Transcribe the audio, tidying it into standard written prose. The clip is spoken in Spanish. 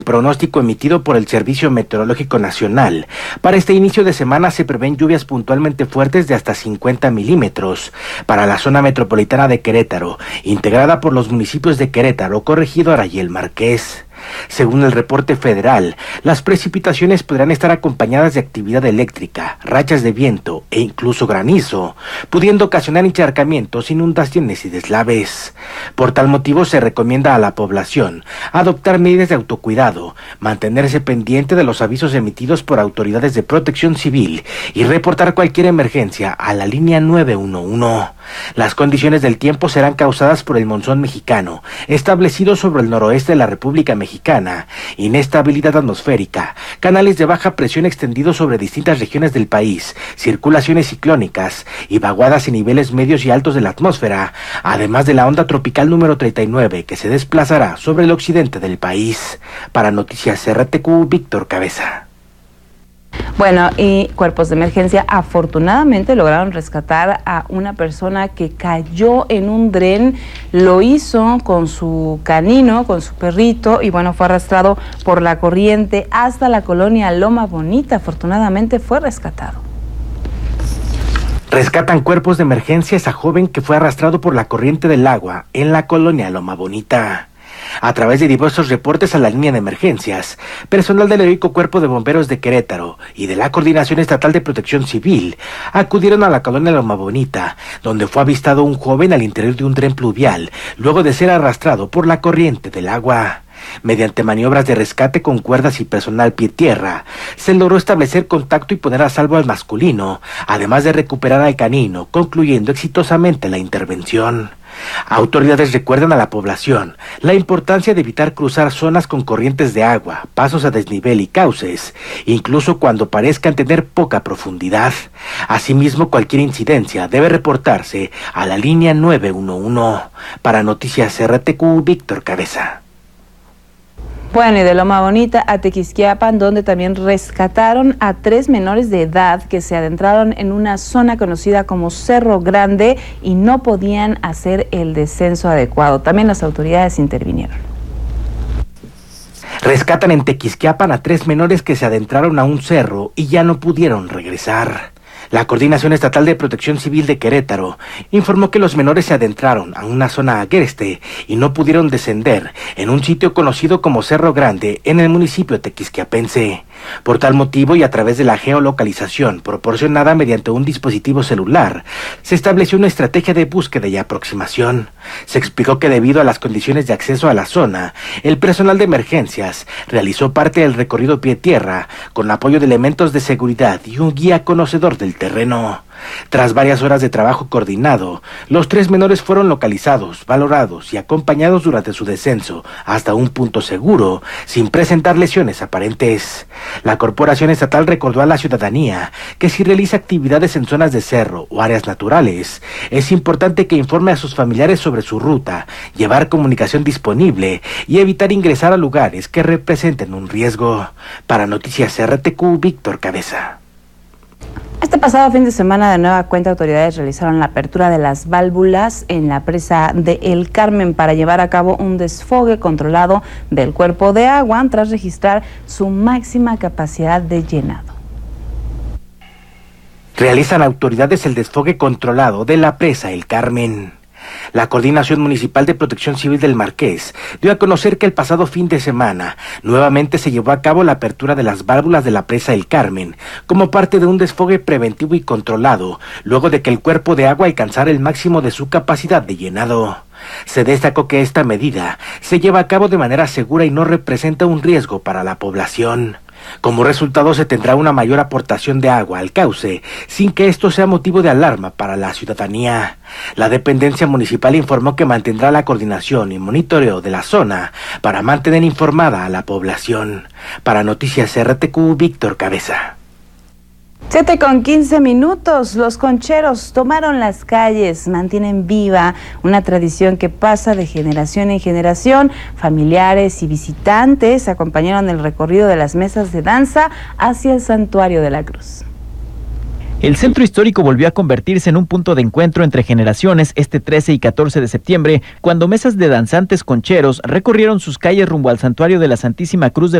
Pronóstico emitido por el Servicio Meteorológico Nacional. Para este inicio de semana se prevén lluvias puntualmente fuertes de hasta 50 milímetros para la zona metropolitana de Querétaro, integrada por los municipios de Querétaro, Corregidora y El Marqués. Según el reporte federal, las precipitaciones podrán estar acompañadas de actividad eléctrica, rachas de viento e incluso granizo, pudiendo ocasionar encharcamientos, inundaciones y deslaves. Por tal motivo se recomienda a la población adoptar medidas de autocuidado, mantenerse pendiente de los avisos emitidos por autoridades de protección civil y reportar cualquier emergencia a la línea 911. Las condiciones del tiempo serán causadas por el monzón mexicano, establecido sobre el noroeste de la República Mexicana, inestabilidad atmosférica, canales de baja presión extendidos sobre distintas regiones del país, circulaciones ciclónicas y vaguadas en niveles medios y altos de la atmósfera, además de la onda tropical número 39 que se desplazará sobre el occidente del país. Para Noticias RTQ, Víctor Cabeza. Bueno, y cuerpos de emergencia afortunadamente lograron rescatar a una persona que cayó en un dren. Lo hizo con su canino, con su perrito, y bueno, fue arrastrado por la corriente hasta la colonia Loma Bonita. Afortunadamente fue rescatado. Rescatan cuerpos de emergencia a esa joven que fue arrastrado por la corriente del agua en la colonia Loma Bonita. A través de diversos reportes a la línea de emergencias, personal del heroico Cuerpo de Bomberos de Querétaro y de la Coordinación Estatal de Protección Civil acudieron a la colonia Loma Bonita, donde fue avistado un joven al interior de un tren pluvial, luego de ser arrastrado por la corriente del agua. Mediante maniobras de rescate con cuerdas y personal pie tierra, se logró establecer contacto y poner a salvo al masculino, además de recuperar al canino, concluyendo exitosamente la intervención. Autoridades recuerdan a la población la importancia de evitar cruzar zonas con corrientes de agua, pasos a desnivel y cauces, incluso cuando parezcan tener poca profundidad. Asimismo, cualquier incidencia debe reportarse a la línea 911. Para Noticias RTQ, Víctor Cabeza. Bueno, y de Loma Bonita a Tequisquiapan, donde también rescataron a 3 menores de edad que se adentraron en una zona conocida como Cerro Grande y no podían hacer el descenso adecuado. También las autoridades intervinieron. Rescatan en Tequisquiapan a 3 menores que se adentraron a un cerro y ya no pudieron regresar. La Coordinación Estatal de Protección Civil de Querétaro informó que los menores se adentraron a una zona agreste y no pudieron descender en un sitio conocido como Cerro Grande en el municipio tequisquiapense. Por tal motivo y a través de la geolocalización proporcionada mediante un dispositivo celular, se estableció una estrategia de búsqueda y aproximación. Se explicó que debido a las condiciones de acceso a la zona, el personal de emergencias realizó parte del recorrido pie tierra con apoyo de elementos de seguridad y un guía conocedor del terreno. Tras varias horas de trabajo coordinado, los 3 menores fueron localizados, valorados y acompañados durante su descenso hasta un punto seguro, sin presentar lesiones aparentes. La Corporación Estatal recordó a la ciudadanía que si realiza actividades en zonas de cerro o áreas naturales, es importante que informe a sus familiares sobre su ruta, llevar comunicación disponible y evitar ingresar a lugares que representen un riesgo. Para Noticias RTQ, Víctor Cabeza. Este pasado fin de semana, de nueva cuenta, autoridades realizaron la apertura de las válvulas en la presa de El Carmen para llevar a cabo un desfogue controlado del cuerpo de agua tras registrar su máxima capacidad de llenado. Realizan autoridades el desfogue controlado de la presa El Carmen. La Coordinación Municipal de Protección Civil del Marqués dio a conocer que el pasado fin de semana nuevamente se llevó a cabo la apertura de las válvulas de la presa El Carmen como parte de un desfogue preventivo y controlado, luego de que el cuerpo de agua alcanzara el máximo de su capacidad de llenado. Se destacó que esta medida se lleva a cabo de manera segura y no representa un riesgo para la población. Como resultado, se tendrá una mayor aportación de agua al cauce, sin que esto sea motivo de alarma para la ciudadanía. La dependencia municipal informó que mantendrá la coordinación y monitoreo de la zona para mantener informada a la población. Para Noticias RTQ, Víctor Cabeza. 7:15. Los concheros tomaron las calles, mantienen viva una tradición que pasa de generación en generación. Familiares y visitantes acompañaron el recorrido de las mesas de danza hacia el Santuario de la Cruz. El centro histórico volvió a convertirse en un punto de encuentro entre generaciones este 13 y 14 de septiembre, cuando mesas de danzantes concheros recorrieron sus calles rumbo al santuario de la Santísima Cruz de